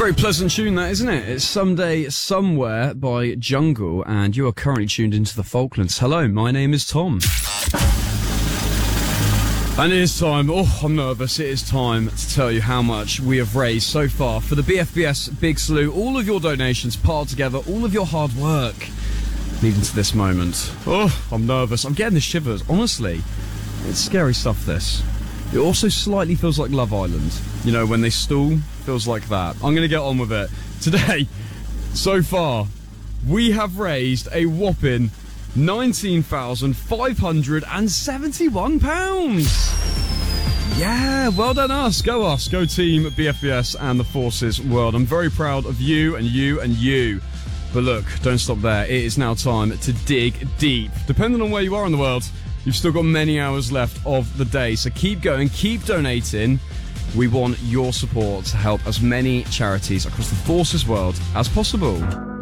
Very pleasant tune, that, isn't it? It's Someday Somewhere by Jungle, and you are currently tuned into the Falklands. Hello, my name is Tom. And it is time, I'm nervous, it is time to tell you how much we have raised so far for the BFBS Big Salute. All of your donations piled together, all of your hard work leading to this moment. I'm nervous, I'm getting the shivers, honestly. It's scary stuff, this. It also slightly feels like Love Island. You know, when they stall, feels like that. I'm going to get on with it. Today, so far, we have raised a whopping £19,571. Yeah, well done us. Go Team BFBS and the Forces World. I'm very proud of you and you and you. But look, don't stop there. It is now time to dig deep. Depending on where you are in the world, you've still got many hours left of the day. So keep going, keep donating. We want your support to help as many charities across the Forces World as possible.